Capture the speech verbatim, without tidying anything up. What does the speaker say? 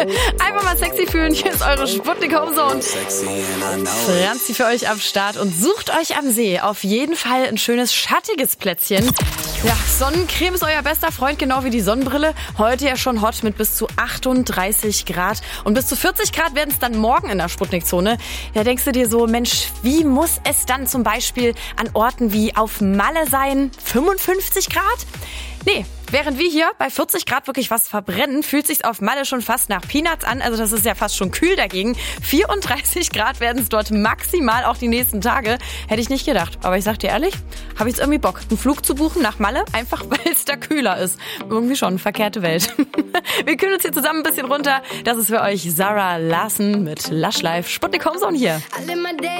Einfach mal sexy fühlen. Hier ist eure Sputnik Homezone. Franzi für euch am Start und sucht euch am See auf jeden Fall ein schönes schattiges Plätzchen. Ja, Sonnencreme ist euer bester Freund, genau wie die Sonnenbrille. Heute ja schon hot mit bis zu achtunddreißig Grad. Und bis zu vierzig Grad werden es dann morgen in der Sputnik-Zone. Da denkst du dir so, Mensch, wie muss es dann zum Beispiel an Orten wie auf Malle sein? fünfundfünfzig Grad? Nee, während wir hier bei vierzig Grad wirklich was verbrennen, fühlt sich's auf Malle schon fast nach Peanuts an. Also das ist ja fast schon kühl dagegen. vierunddreißig Grad werden es dort maximal auch die nächsten Tage. Hätte ich nicht gedacht. Aber ich sag dir ehrlich, habe ich jetzt irgendwie Bock, einen Flug zu buchen nach Malle, einfach weil es da kühler ist. Irgendwie schon, verkehrte Welt. Wir kühlen uns hier zusammen ein bisschen runter. Das ist für euch Zara Larsson mit Lush Life. Sputnik Homezone hier.